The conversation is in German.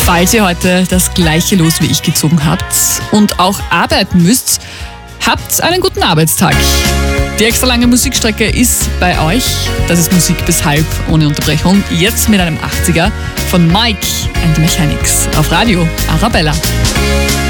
Falls ihr heute das gleiche Los wie ich gezogen habt und auch arbeiten müsst, habt einen guten Arbeitstag. Die extra lange Musikstrecke ist bei euch. Das ist Musik bis halb ohne Unterbrechung. Jetzt mit einem 80er von Mike and the Mechanics auf Radio Arabella.